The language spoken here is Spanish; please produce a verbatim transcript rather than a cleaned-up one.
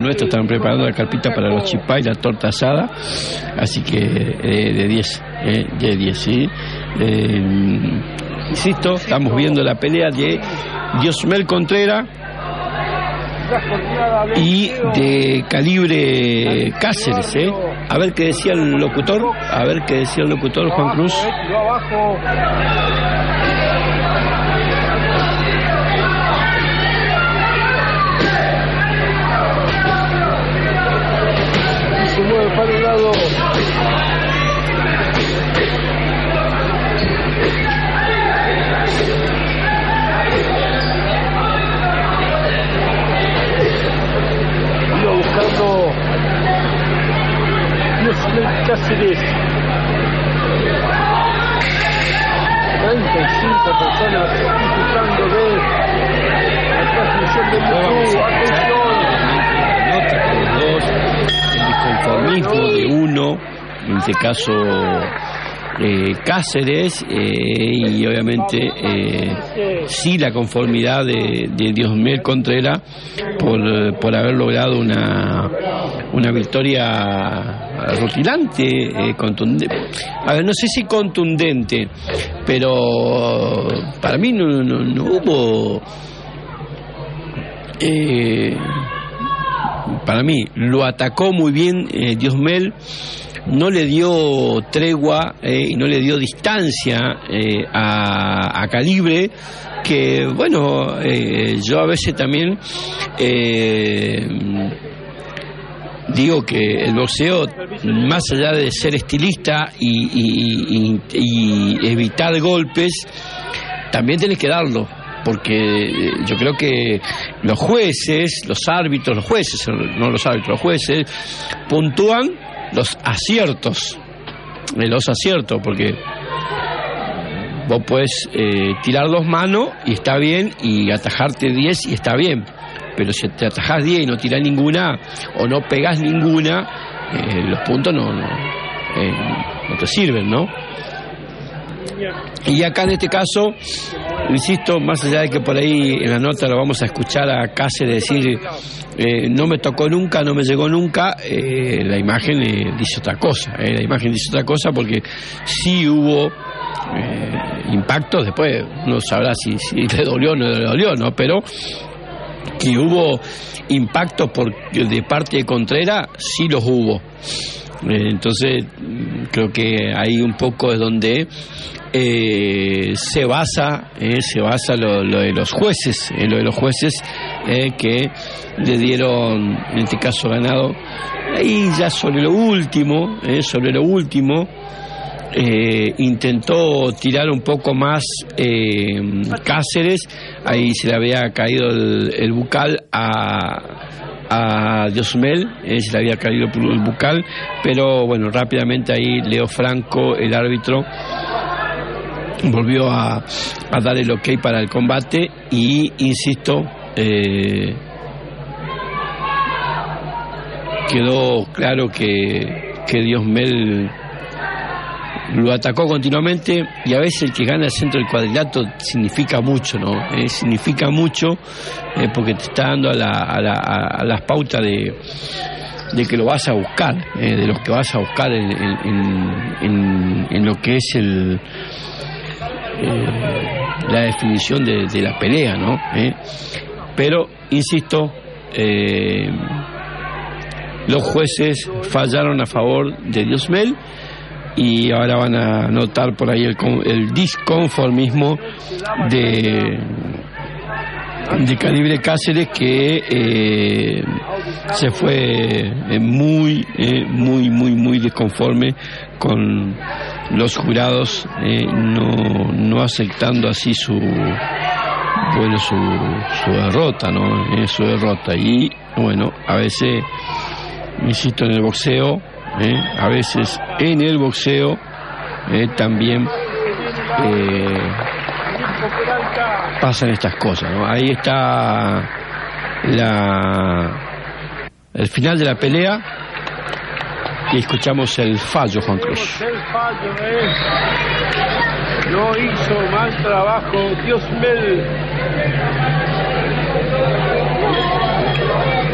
Nuestros están preparando la carpita para los chipá y la torta asada, así que eh, de diez, eh, de diez, ¿sí? Eh, insisto, estamos viendo la pelea de Diosmel Contreras y de Calibre Cáceres, ¿eh? A ver qué decía el locutor, a ver qué decía el locutor Juan Cruz. Se mueve para un lado. Iba buscando Diosmel Cáceres. treinta y cinco personas disfrutando de la transmisión de YouTube. Atención. El conformismo de uno, en este caso eh, Cáceres, eh, y obviamente eh, sí la conformidad de, de Diosmel Contreras por, por haber logrado una, una victoria rutilante, eh, contundente. A ver, no sé si contundente, pero para mí no, no, no hubo... Eh, para mí lo atacó muy bien eh, Diosmel, no le dio tregua eh, y no le dio distancia eh, a, a Calibre, que bueno, eh, yo a veces también eh, digo que el boxeo, más allá de ser estilista y, y, y, y evitar golpes, también tenés que darlo, porque yo creo que los jueces, los árbitros, los jueces, no los árbitros, los jueces, puntúan los aciertos, los aciertos, porque vos podés eh, tirar dos manos y está bien, y atajarte diez y está bien, pero si te atajás diez y no tirás ninguna, o no pegás ninguna, eh, los puntos no, no, eh, no te sirven, ¿no? Y acá en este caso, insisto, más allá de que por ahí en la nota lo vamos a escuchar a Cáceres decir eh, no me tocó nunca, no me llegó nunca, eh, la imagen eh, dice otra cosa, eh, la imagen dice otra cosa, porque sí hubo eh, impactos, después uno sabrá si, si le dolió o no le dolió, ¿no? Pero que hubo impactos por, de parte de Contreras, sí los hubo. Eh, entonces creo que ahí un poco es donde eh, se basa eh, se basa lo, lo de los jueces, eh, lo de los jueces eh, que le dieron en este caso ganado. Ahí ya sobre lo último, eh, sobre lo último eh, intentó tirar un poco más eh, Cáceres, ahí se le había caído el, el bucal a a Diosmel, eh, se le había caído el bucal, pero bueno, rápidamente ahí Leo Franco, el árbitro, volvió a, a dar el ok para el combate y, insisto, eh, quedó claro que, que Diosmel lo atacó continuamente, y a veces el que gana el centro del cuadrilátero significa mucho, ¿no? Eh, significa mucho eh, porque te está dando a, la, a, la, a las pautas de, de que lo vas a buscar, eh, de los que vas a buscar en, en, en, en lo que es el eh, la definición de, de la pelea, ¿no? Eh, pero, insisto, eh, los jueces fallaron a favor de Diosmel, y ahora van a notar por ahí el, el disconformismo de, de Calibre Cáceres, que eh, se fue eh, muy, eh, muy, muy, muy disconforme con los jurados, eh, no, no aceptando así su, bueno, su, su derrota, ¿no? Eh, su derrota. Y bueno, a veces, insisto, en el boxeo, Eh, a veces en el boxeo eh, también eh, pasan estas cosas, ¿no? Ahí está la, el final de la pelea, y escuchamos el fallo, Juan Cruz. El fallo, ¿eh? No hizo mal trabajo Diosmel.